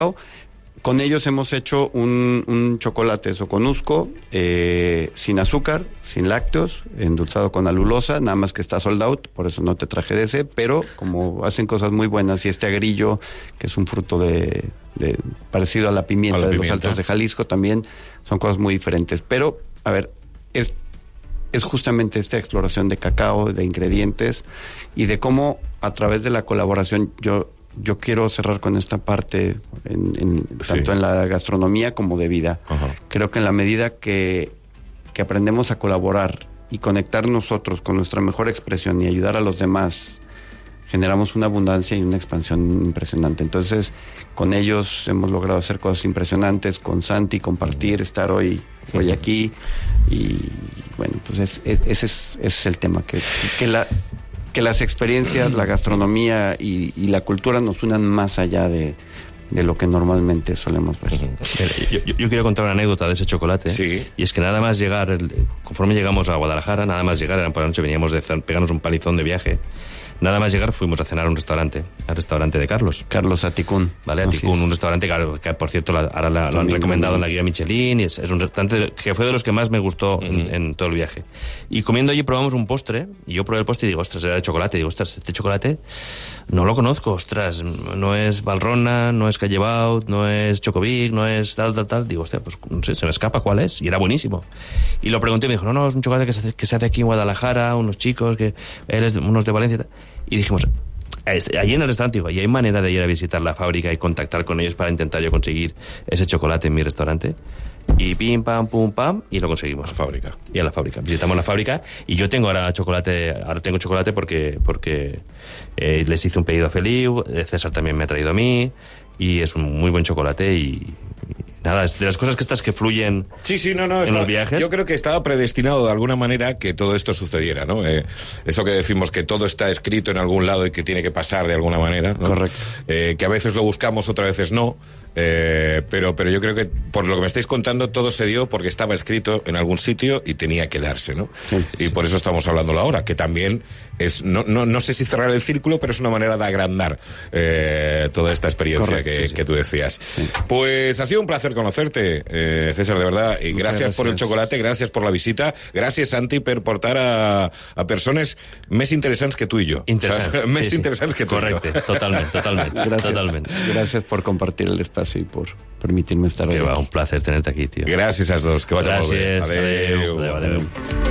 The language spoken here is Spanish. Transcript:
Con ellos hemos hecho un chocolate soconusco, sin azúcar, sin lácteos, endulzado con alulosa, nada más que está sold out, por eso no te traje de ese, pero como hacen cosas muy buenas, y este agrillo, que es un fruto parecido a la pimienta de los Altos de Jalisco, también son cosas muy diferentes. Pero, a ver, es justamente esta exploración de cacao, de ingredientes, y de cómo a través de la colaboración yo quiero cerrar con esta parte tanto en la gastronomía como de vida. Ajá. Creo que en la medida que aprendemos a colaborar y conectar nosotros con nuestra mejor expresión y ayudar a los demás, generamos una abundancia y una expansión impresionante. Entonces, con ellos hemos logrado hacer cosas impresionantes, con Santi, compartir, estar hoy aquí, y bueno, pues ese es el tema, que las experiencias, la gastronomía y la cultura nos unan más allá de lo que normalmente solemos ver. Yo quiero contar una anécdota de ese chocolate. Sí. Y es que nada más llegar, conforme llegamos a Guadalajara, nada más llegar, eran por la noche, veníamos de pegarnos un palizón de viaje. Nada más llegar fuimos a cenar a un restaurante, al restaurante de Carlos. Carlos Aticún. Vale, Aticún, un restaurante que por cierto ahora lo han recomendado en la guía Michelin, y es un restaurante que fue de los que más me gustó en todo el viaje. Y comiendo allí probamos un postre, y yo probé el postre y digo, ostras, era de chocolate. Digo, ostras, este chocolate no lo conozco, ostras, no es Valrhona, no es Callebaut, no es Chocovic, no es tal. Digo, hostia, pues no sé, se me escapa cuál es, y era buenísimo. Y lo pregunté y me dijo, no, es un chocolate que se hace aquí en Guadalajara, unos chicos, unos de Valencia. Y dijimos, allí en el restaurante, digo, ¿y hay manera de ir a visitar la fábrica y contactar con ellos para intentar yo conseguir ese chocolate en mi restaurante? Y pim, pam, pum, pam, y lo conseguimos. A la fábrica. Y a la fábrica. Visitamos la fábrica, y yo tengo ahora tengo chocolate porque les hice un pedido a Feliu, César también me ha traído a mí, y es un muy buen chocolate, y nada, es de las cosas que fluyen en los viajes. Yo creo que estaba predestinado de alguna manera que todo esto sucediera, ¿no? Eso que decimos, que todo está escrito en algún lado y que tiene que pasar de alguna manera, ¿no? Correcto. Que a veces lo buscamos, otras veces no. Pero yo creo que por lo que me estáis contando todo se dio porque estaba escrito en algún sitio y tenía que darse, ¿no? Y por eso estamos hablándolo ahora, que también es no sé si cerrar el círculo, pero es una manera de agrandar toda esta experiencia que tú decías. Sí. Pues ha sido un placer conocerte, César, de verdad, y gracias por el chocolate, gracias por la visita, gracias, Santi, per portar a persones més interessants que tú y yo. Més interessants que tú y yo. Correcte, totalmente. Gracias por compartir el espacio y por permitirme estar hoy. Un placer tenerte aquí, tío. Gràcies als dos, que vaig molt bé. Adéu.